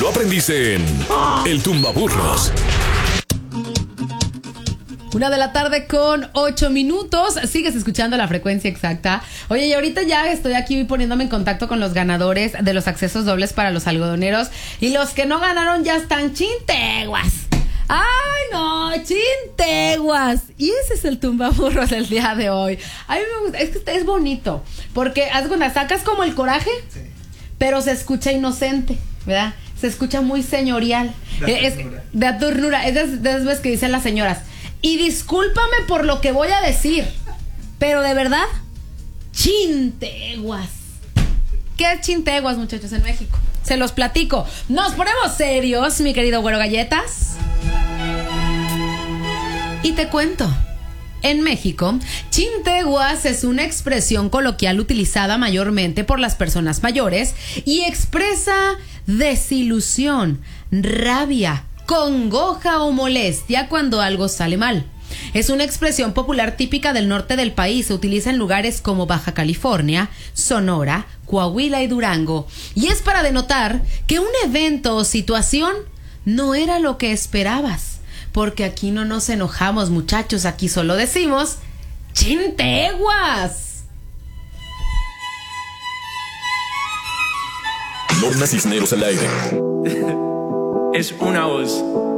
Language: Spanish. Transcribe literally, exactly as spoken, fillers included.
lo aprendiste en El Tumbaburros. Una de la tarde con ocho minutos. Sigues escuchando la frecuencia exacta. Oye, y ahorita ya estoy aquí poniéndome en contacto con los ganadores de los accesos dobles para los algodoneros. Y los que no ganaron ya están chinteguas. ¡Ay, no! ¡Chinteguas! Y ese es el tumbaburros del día de hoy. A mí me gusta, es que es bonito. Porque, haz cuenta, sacas como el coraje, sí, pero se escucha inocente, ¿verdad? Se escucha muy señorial. De es, de ternura. Es de, de esas veces que dicen las señoras: y discúlpame por lo que voy a decir, pero de verdad, chinteguas. ¿Qué es chinteguas, muchachos, en México? Se los platico. Nos ponemos serios, mi querido Güero Galletas. Y te cuento. En México, chinteguas es una expresión coloquial utilizada mayormente por las personas mayores y expresa desilusión, rabia, congoja o molestia cuando algo sale mal. Es una expresión popular típica del norte del país. Se utiliza en lugares como Baja California, Sonora, Coahuila y Durango. Y es para denotar que un evento o situación no era lo que esperabas. Porque aquí no nos enojamos, muchachos. Aquí solo decimos chinteguas. Lorna Cisneros al aire. Es una voz.